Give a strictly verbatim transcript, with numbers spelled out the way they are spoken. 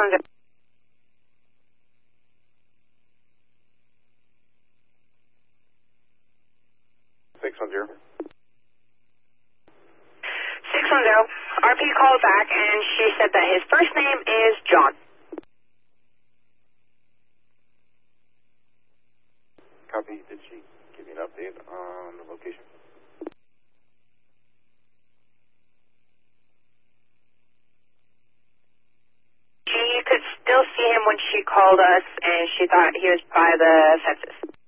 one zero. six one zero. six one zero. R P called back and she said that his first name is John. Copy. Did she give you an update on the location? She could still see him when she called us, and she thought he was by the fences.